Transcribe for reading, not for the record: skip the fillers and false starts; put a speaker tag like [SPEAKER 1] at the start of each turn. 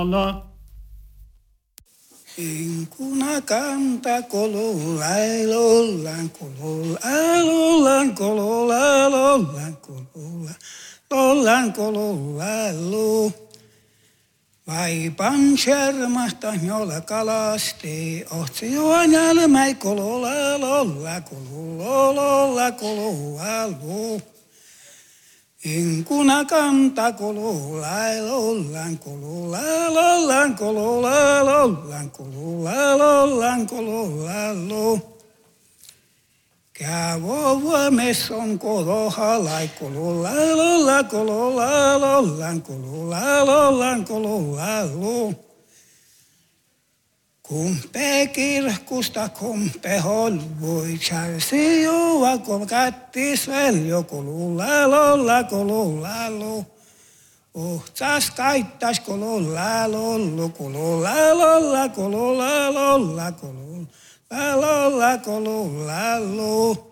[SPEAKER 1] La.
[SPEAKER 2] Inkuna kanta kolola lolan kolola lolan kolola lolan kolola lolan kolola lo. Vaipan shermasta jolla kalasti, otsi joanjälmäi kolola lolla kolola kolola lo. Inkuna kanta kolola lolan kolola lolan kolola lolan kolola lolan kolola lo. Kävo vuomeson kolohalai kolola lolla kolola lolan kolola lolan kolola lo. Kumpe kirkusta kumpe holvoi, charsi joa kol kattis veljo kolola lolla kolola lo. Ohtsas kaittas kolola lollo kolola lolla kolola lolla kolola lolla kolola lo.